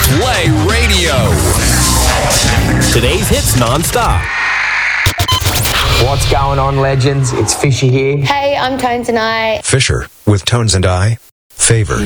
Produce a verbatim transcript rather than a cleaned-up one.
Play Radio. Today's hits non-stop. What's going on, legends? It's Fisher here. Hey, I'm Tones and I. Fisher with Tones and I. Favor.